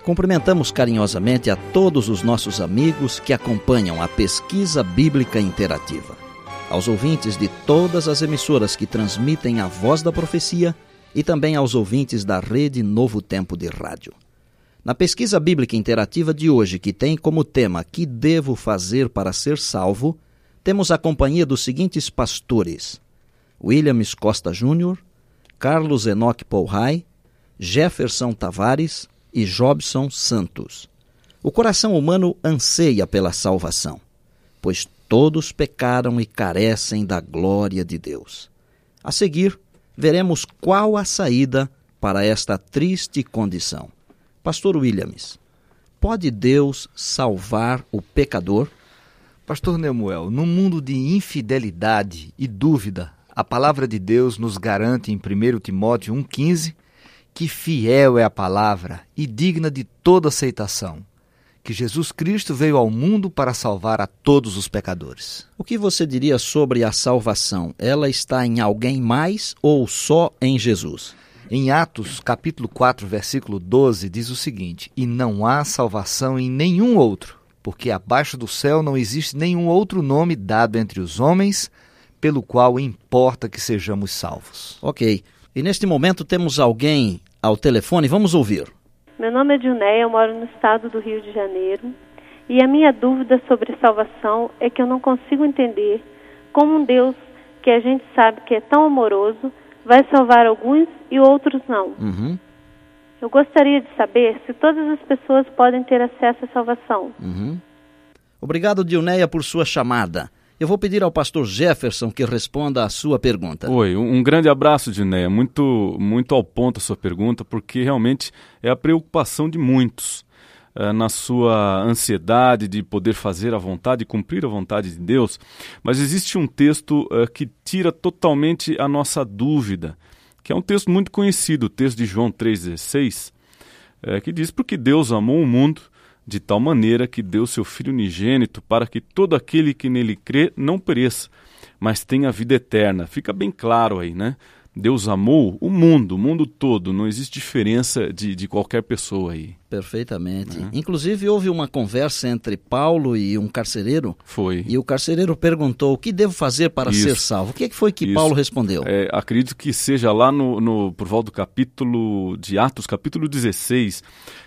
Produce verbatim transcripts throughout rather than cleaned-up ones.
Cumprimentamos carinhosamente a todos os nossos amigos que acompanham a Pesquisa Bíblica Interativa. Aos ouvintes de todas as emissoras que transmitem a Voz da Profecia e também aos ouvintes da Rede Novo Tempo de Rádio. Na Pesquisa Bíblica Interativa de hoje, que tem como tema "Que devo fazer para ser salvo?", temos a companhia dos seguintes pastores: Williams Costa Júnior, Carlos Enoque Pouhai, Jefferson Tavares e Jobson Santos. O coração humano anseia pela salvação, pois todos pecaram e carecem da glória de Deus. A seguir, veremos qual a saída para esta triste condição. Pastor Williams, pode Deus salvar o pecador? Pastor Nemuel, num mundo de infidelidade e dúvida, a palavra de Deus nos garante em primeiro Timóteo um quinze que fiel é a palavra e digna de toda aceitação, que Jesus Cristo veio ao mundo para salvar a todos os pecadores. O que você diria sobre a salvação? Ela está em alguém mais ou só em Jesus? Em Atos, capítulo quatro, versículo doze, diz o seguinte: "E não há salvação em nenhum outro, porque abaixo do céu não existe nenhum outro nome dado entre os homens, pelo qual importa que sejamos salvos." Ok. E neste momento temos alguém ao telefone. Vamos ouvir. Meu nome é Junéia, eu moro no estado do Rio de Janeiro. E a minha dúvida sobre salvação é que eu não consigo entender como um Deus que a gente sabe que é tão amoroso vai salvar alguns e outros não. Uhum. Eu gostaria de saber se todas as pessoas podem ter acesso à salvação. Uhum. Obrigado, Junéia, por sua chamada. Eu vou pedir ao pastor Jefferson que responda à sua pergunta. Oi, um grande abraço, Junéia. Muito, muito ao ponto a sua pergunta, porque realmente é a preocupação de muitos uh, na sua ansiedade de poder fazer a vontade, cumprir a vontade de Deus. Mas existe um texto uh, que tira totalmente a nossa dúvida, que é um texto muito conhecido, o texto de João três dezesseis, uh, que diz: "Porque Deus amou o mundo de tal maneira que deu seu Filho unigênito para que todo aquele que nele crê não pereça, mas tenha vida eterna." Fica bem claro aí, né? Deus amou o mundo, o mundo todo, não existe diferença de, de qualquer pessoa aí. Perfeitamente. É. Inclusive houve uma conversa entre Paulo e um carcereiro. Foi. E o carcereiro perguntou: o que devo fazer para Isso. ser salvo? O que foi que Isso. Paulo respondeu? É, acredito que seja lá no, no, por volta do capítulo de Atos, capítulo dezesseis,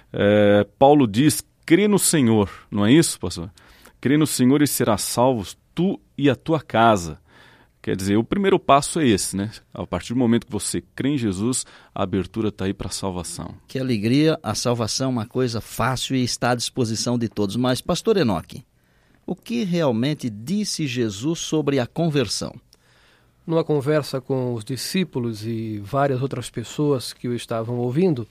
é, Paulo diz: "Crê no Senhor", não é isso, pastor? "Crê no Senhor e serás salvo, tu e a tua casa." Quer dizer, o primeiro passo é esse, né? A partir do momento que você crê em Jesus, a abertura está aí para a salvação. Que alegria, a salvação é uma coisa fácil e está à disposição de todos. Mas, pastor Enoque, o que realmente disse Jesus sobre a conversão? Numa conversa com os discípulos e várias outras pessoas que o estavam ouvindo,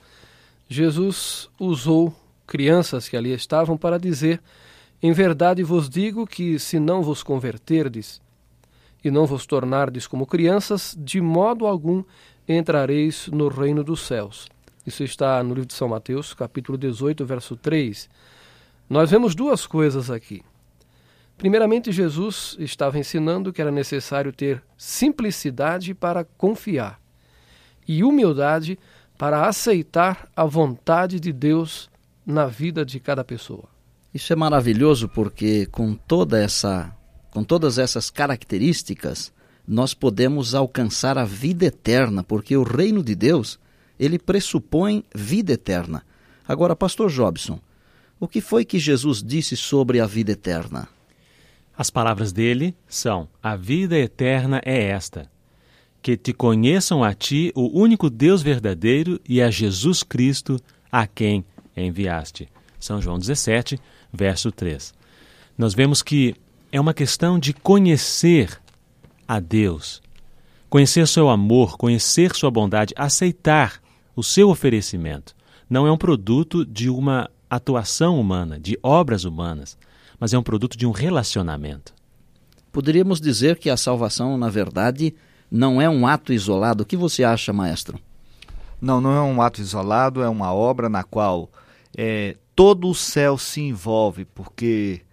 Jesus usou crianças que ali estavam para dizer: "Em verdade vos digo que, se não vos converterdes e não vos tornardes como crianças, de modo algum entrareis no reino dos céus." Isso está no livro de São Mateus, capítulo dezoito, verso três. Nós vemos duas coisas aqui. Primeiramente, Jesus estava ensinando que era necessário ter simplicidade para confiar e humildade para aceitar a vontade de Deus na vida de cada pessoa. Isso é maravilhoso, porque com toda essa, com todas essas características, nós podemos alcançar a vida eterna, porque o reino de Deus, ele pressupõe vida eterna. Agora, pastor Jobson, o que foi que Jesus disse sobre a vida eterna? As palavras dele são: "A vida eterna é esta, que te conheçam a ti, o único Deus verdadeiro, e a Jesus Cristo, a quem enviaste." São João dezessete, verso três. Nós vemos que é uma questão de conhecer a Deus, conhecer seu amor, conhecer sua bondade, aceitar o seu oferecimento. Não é um produto de uma atuação humana, de obras humanas, mas é um produto de um relacionamento. Poderíamos dizer que a salvação, na verdade, não é um ato isolado. O que você acha, maestro? Não, não é um ato isolado, é uma obra na qual é, todo o céu se envolve, porque